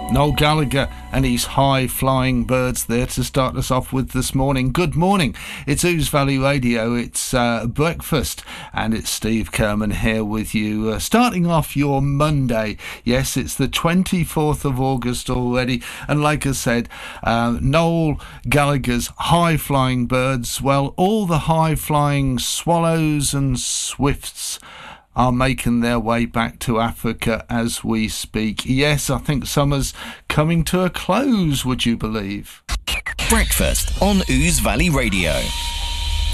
Noel Gallagher and his high-flying birds there to start us off with this morning. Good morning. It's Ouse Valley Radio. It's breakfast, and it's Steve Kerman here with you. Starting off your Monday. Yes, it's the 24th of August already. And like I said, Noel Gallagher's high-flying birds, well, all the high-flying swallows and swifts are making their way back to Africa as we speak. Yes, I think summer's coming to a close, would you believe? Breakfast on Ouse Valley Radio.